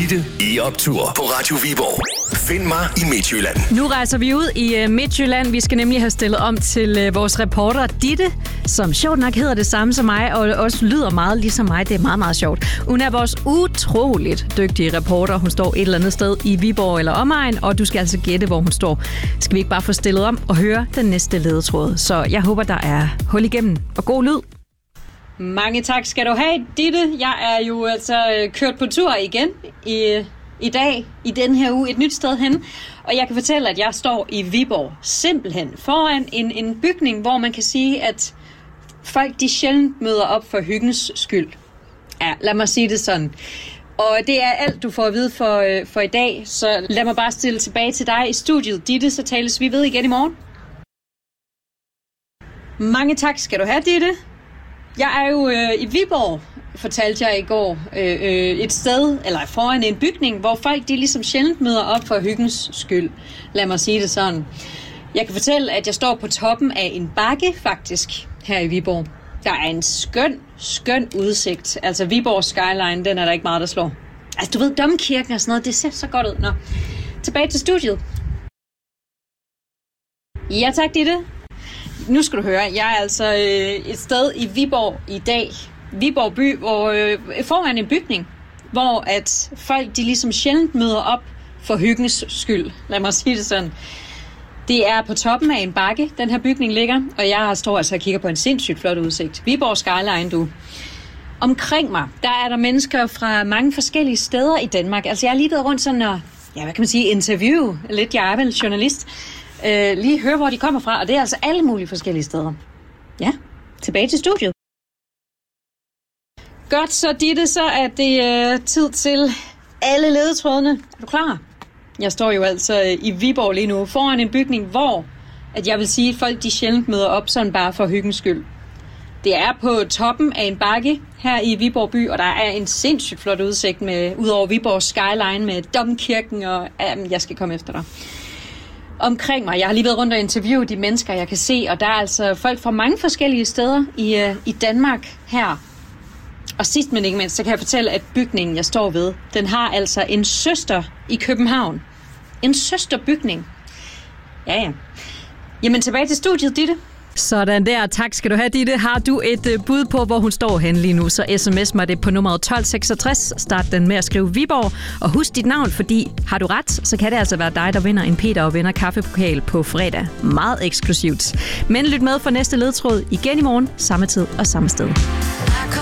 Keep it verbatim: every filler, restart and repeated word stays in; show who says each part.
Speaker 1: Ditte i optur på Radio Viborg. Find mig i Midtjylland.
Speaker 2: Nu rejser vi ud i uh, Midtjylland. Vi skal nemlig have stillet om til uh, vores reporter Ditte, som sjovt nok hedder det samme som mig, og også lyder meget ligesom mig. Det er meget, meget sjovt. Hun er vores utroligt dygtige reporter. Hun står et eller andet sted i Viborg eller omegn, og du skal altså gætte, hvor hun står. Skal vi ikke bare få stillet om og høre den næste ledetråd? Så jeg håber, der er hul igennem og god lyd. Mange tak skal du have, Ditte. Jeg er jo altså kørt på tur igen i, i dag, i den her uge, et nyt sted hen. Og jeg kan fortælle, at jeg står i Viborg, simpelthen foran en, en bygning, hvor man kan sige, at folk de sjældent møder op for hyggens skyld. Ja, lad mig sige det sådan. Og det er alt, du får at vide for, for i dag. Så lad mig bare stille tilbage til dig i studiet, Ditte, så tales vi ved igen i morgen. Mange tak skal du have, Ditte. Jeg er jo øh, i Viborg, fortalte jeg i går, øh, øh, et sted, eller foran en bygning, hvor folk de ligesom sjældent møder op for hyggens skyld. Lad mig sige det sådan. Jeg kan fortælle, at jeg står på toppen af en bakke, faktisk, her i Viborg. Der er en skøn, skøn udsigt. Altså Viborg Skyline, den er der ikke meget, der slår. Altså du ved, Domkirken og sådan noget, det ser så godt ud. Nå, tilbage til studiet. Ja tak, Ditte. Nu skal du høre, jeg er altså øh, et sted i Viborg i dag. Viborg by, hvor øh, foran en bygning, hvor at folk de ligesom sjældent møder op for hyggens skyld. Lad mig sige det sådan. Det er på toppen af en bakke, den her bygning ligger, og jeg står altså og kigger på en sindssygt flot udsigt. Viborg Skyline, du. Omkring mig, der er der mennesker fra mange forskellige steder i Danmark. Altså jeg har lige været rundt sådan og, ja hvad kan man sige, interview lidt, jeg er vel journalist. Øh, lige høre, hvor de kommer fra, og det er altså alle mulige forskellige steder. Ja, tilbage til studiet. Godt, så Ditte, så er det øh, tid til alle ledetrådene. Er du klar? Jeg står jo altså øh, i Viborg lige nu, foran en bygning, hvor at jeg vil sige, at folk de sjældent møder op sådan bare for hyggens skyld. Det er på toppen af en bakke her i Viborg by, og der er en sindssygt flot udsigt med, ud over Viborg Skyline med Domkirken, og øh, jeg skal komme efter dig. Omkring mig. Jeg har lige været rundt og interviewet de mennesker, jeg kan se, og der er altså folk fra mange forskellige steder i, uh, i Danmark her. Og sidst men ikke mindst, så kan jeg fortælle, at bygningen, jeg står ved, den har altså en søster i København. En søsterbygning. Ja, ja. Jamen tilbage til studiet, Ditte. Sådan der. Tak skal du have, Ditte. Har du et uh, bud på, hvor hun står hen lige nu, så sms mig det på nummeret tolv seksogtres. Start den med at skrive Viborg. Og husk dit navn, fordi har du ret, så kan det altså være dig, der vinder en Peter og vinder kaffepokal på fredag. Meget eksklusivt. Men lyt med for næste ledtråd igen i morgen, samme tid og samme sted.